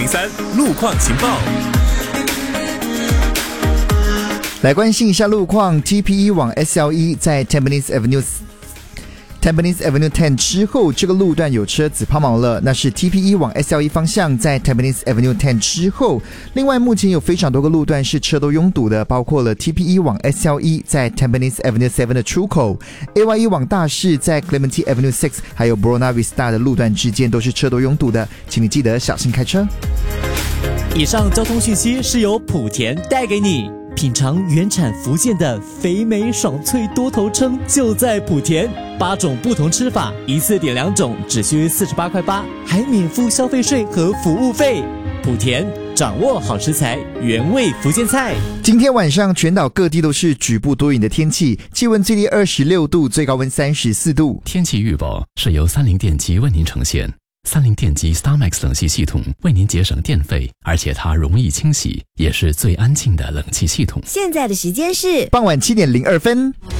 1003路况情报。 来关心一下路况 ，TPE 往 SLE 在 Tampines Avenue 10之后，这个路段有车子抛锚了，那是 TPE 往 SLE 方向在 Tampines Avenue 10之后。另外，目前有非常多个路段是车都拥堵的，包括了 TPE 往 SLE 在 Tampines Avenue 7的出口 ，AYE 往大市在 Clementi Avenue 6，还有 Buona Vista 的路段之间都是车都拥堵的，请你记得小心开车。 以上交通讯息是由莆田带给你。品尝原产福建的肥美爽脆多头鲭，就在莆田，8种不同吃法，一次点2种，只需48块8，还免付消费税和服务费。莆田，掌握好食材，原味福建菜。 今天晚上全岛各地都是局部多云的天气，气温最低26度，最高温34度。 天气预报是由30电机为您呈现。30电机 StarMax 冷气系统为您节省电费，而且它容易清洗，也是最安静的冷气系统。 现在的时间是傍晚7点02分。